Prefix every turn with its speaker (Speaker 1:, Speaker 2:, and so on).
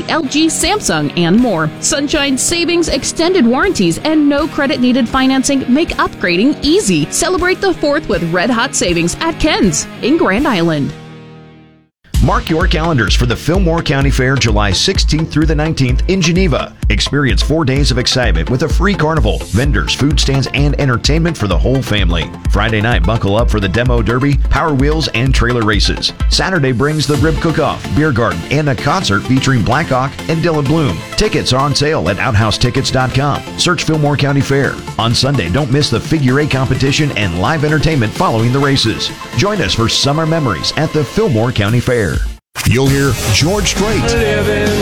Speaker 1: LG, Samsung, and more. Sunshine savings, extended warranties, and no credit-needed financing make upgrading easy. Celebrate the 4th with red-hot savings at Ken's in Grand Island.
Speaker 2: Mark your calendars for the Fillmore County Fair, July 16th through the 19th in Geneva. Experience 4 days of excitement with a free carnival, vendors, food stands, and entertainment for the whole family. Friday night, buckle up for the Demo Derby, Power Wheels, and trailer races. Saturday brings the Rib Cook-Off, Beer Garden, and a concert featuring Black Hawk and Dylan Bloom. Tickets are on sale at OutHouseTickets.com. Search Fillmore County Fair. On Sunday, don't miss the Figure 8 competition and live entertainment following the races. Join us for summer memories at the Fillmore County Fair.
Speaker 3: You'll hear George Strait,